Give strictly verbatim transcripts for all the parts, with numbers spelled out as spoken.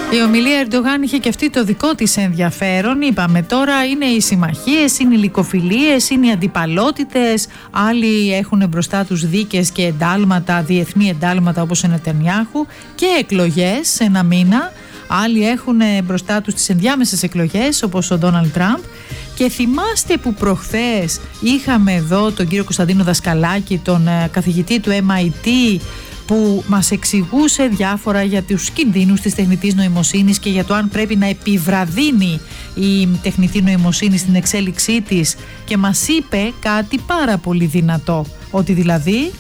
Η ομιλία Ερντογάν είχε και αυτή το δικό της ενδιαφέρον. Είπαμε τώρα, είναι οι συμμαχίες, είναι οι λυκοφιλίες, είναι οι αντιπαλότητες. Άλλοι έχουν μπροστά τους δίκες και εντάλματα, διεθνή εντάλματα όπως ο Νετανιάχου, και εκλογές σε ένα μήνα. Άλλοι έχουν μπροστά τους τις ενδιάμεσες εκλογές όπως ο Ντόναλντ Τραμπ. Και θυμάστε που προχθές είχαμε εδώ τον κύριο Κωνσταντίνο Δασκαλάκη, τον καθηγητή του εμ άι τι, που μας εξηγούσε διάφορα για τους κινδύνους της τεχνητής νοημοσύνης και για το αν πρέπει να επιβραδύνει η τεχνητή νοημοσύνη στην εξέλιξή της, και μας είπε κάτι πάρα πολύ δυνατό, ότι δηλαδή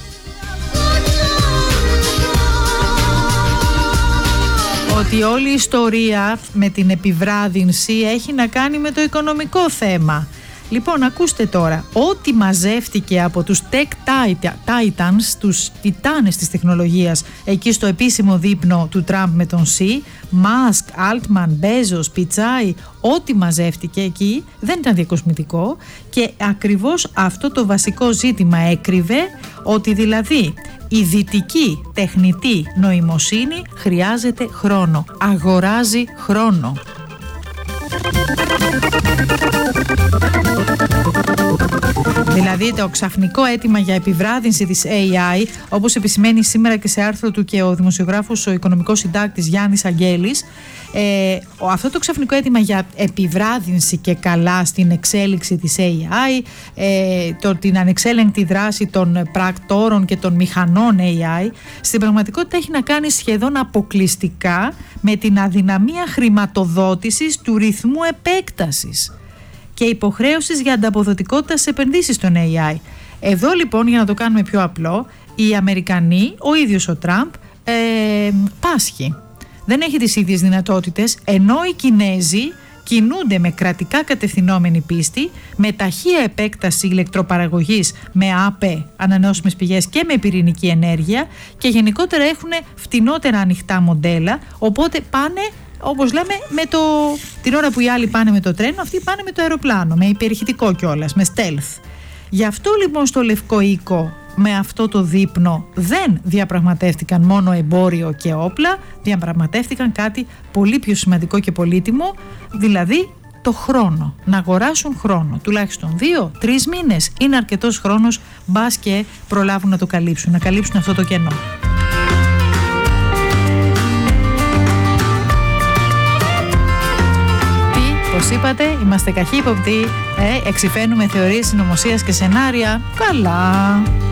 ότι όλη η ιστορία με την επιβράδυνση έχει να κάνει με το οικονομικό θέμα. Λοιπόν, ακούστε τώρα, ό,τι μαζεύτηκε από τους Tech Titans, τους τιτάνες της τεχνολογίας, εκεί στο επίσημο δείπνο του Τραμπ με τον Σι, Μάσκ, Altman, Bezos, Pichai, ό,τι μαζεύτηκε εκεί δεν ήταν διακοσμητικό, και ακριβώς αυτό το βασικό ζήτημα έκρυβε, ότι δηλαδή η δυτική τεχνητή νοημοσύνη χρειάζεται χρόνο, αγοράζει χρόνο. Δηλαδή το ξαφνικό αίτημα για επιβράδυνση της έι άι, όπως επισημαίνει σήμερα και σε άρθρο του και ο δημοσιογράφος, ο οικονομικός συντάκτης Γιάννης Αγγέλης, ε, αυτό το ξαφνικό αίτημα για επιβράδυνση και καλά στην εξέλιξη της έι άι, ε, το, την ανεξέλεγκτη δράση των πρακτόρων και των μηχανών έι άι, στην πραγματικότητα έχει να κάνει σχεδόν αποκλειστικά με την αδυναμία χρηματοδότησης του ρυθμού επέκτασης και υποχρέωσης για ανταποδοτικότητα σε επενδύσεις στον έι άι. Εδώ λοιπόν, για να το κάνουμε πιο απλό, οι Αμερικανοί, ο ίδιος ο Τραμπ, ε, πάσχει. Δεν έχει τις ίδιες δυνατότητες, ενώ οι Κινέζοι κινούνται με κρατικά κατευθυνόμενη πίστη, με ταχεία επέκταση ηλεκτροπαραγωγής, με ΑΠΕ, ανανεώσιμες πηγές, και με πυρηνική ενέργεια, και γενικότερα έχουν φτηνότερα ανοιχτά μοντέλα, οπότε πάνε, όπως λέμε, με το, την ώρα που οι άλλοι πάνε με το τρένο, αυτοί πάνε με το αεροπλάνο, με υπερηχητικό κιόλας, με stealth. Γι' αυτό λοιπόν στο Λευκό Οίκο, με αυτό το δείπνο, δεν διαπραγματεύτηκαν μόνο εμπόριο και όπλα, διαπραγματεύτηκαν κάτι πολύ πιο σημαντικό και πολύτιμο, δηλαδή το χρόνο. Να αγοράσουν χρόνο. Τουλάχιστον δύο, τρεις μήνες είναι αρκετός χρόνος, μπας και προλάβουν να το καλύψουν, να καλύψουν αυτό το κενό. Όπως είπατε, είμαστε καχύποπτοι, ε, εξηφαίνουμε θεωρίες συνωμοσίας και σενάρια. Καλά!